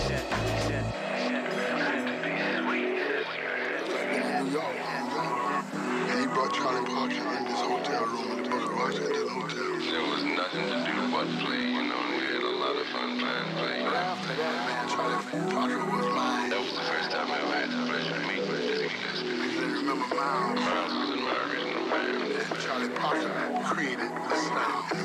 New York, and he brought Charlie Parker in this hotel room in the Booker Washington Hotel. There was nothing to do but play, you know, and we had a lot of fun playing play. But after that, man, Charlie Parker was mine. That was the first time I ever had the pleasure to meet with Dizzy Gillespie. I remember Miles. Miles was in my original band. Charlie Parker created the sound.